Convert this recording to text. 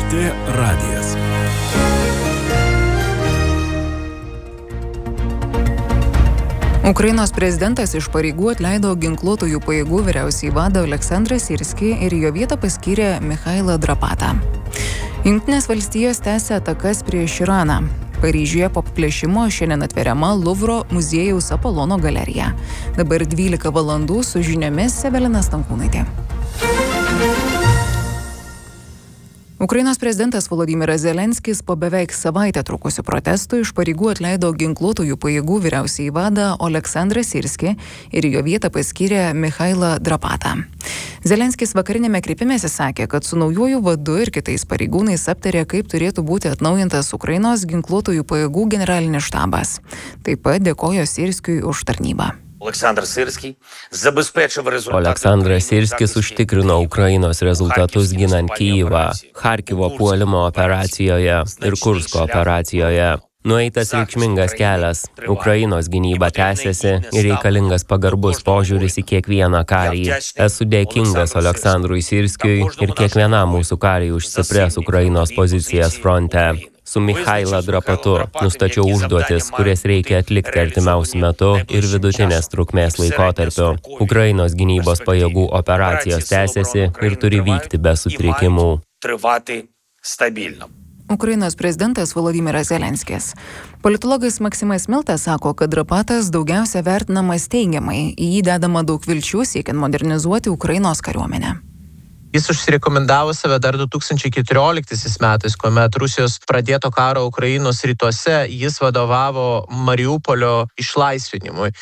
LRT radijas. Ukrainos prezidentas iš pareigų atleido ginkluotųjų pajėgų vyriausiąjį vadą Oleksandrą Sirskį ir jo vietą paskyrė Michailą Drapatą. Jungtinės valstijos tęsia atakas prieš Iraną. Paryžiuje po plėšimo šiandien atveriama Luvro muziejaus Apolono galerija. Dabar 12 valandų su žiniomis Evelina Stankūnaitė. Ukrainos prezidentas Volodymyras Zelenskis po beveik savaitę trukusių protestų iš pareigų atleido ginkluotųjų pajėgų vyriausiąjį vadą Oleksandrą Sirskį ir jo vietą paskyrė Michailą Drapatą. Zelenskis vakarinėme kreipimėsi sakė, kad su naujuoju vadu ir kitais pareigūnais aptarė, kaip turėtų būti atnaujintas Ukrainos ginkluotųjų pajėgų generalinis štabas. Taip pat dėkojo Sirskiui už tarnybą. Oleksandras Sirskis užtikrino Ukrainos rezultatus ginant Kyjivą, Charkivo puolimo operacijoje ir Kursko operacijoje. Nueitas reikšmingas kelias. Ukrainos gynyba tęsiasi ir reikalingas pagarbus požiūris į kiekvieną karį. Esu dėkingas Oleksandrui Sirskiui ir kiekvienam mūsų kariui už stiprias Ukrainos pozicijas fronte. Su Michaila Drapatu nustačiau užduotis, kurias reikia atlikti artimiausiu metu ir vidutinės trukmės laikotarpiu. Ukrainos gynybos pajėgų operacijos tęsiasi ir turi vykti be sutrikimų. Ukrainos prezidentas Volodymyras Zelenskis. Politologas Maksimas Miltas sako, kad Drapatas daugiausia vertinamas teigiamai, į jį dedama daug vilčių siekiant modernizuoti Ukrainos kariuomenę. Jis užsirekomendavo save dar 2014 metais, kuomet Rusijos pradėto karo Ukrainos rytuose jis vadovavo Mariupolio išlaisvinimui.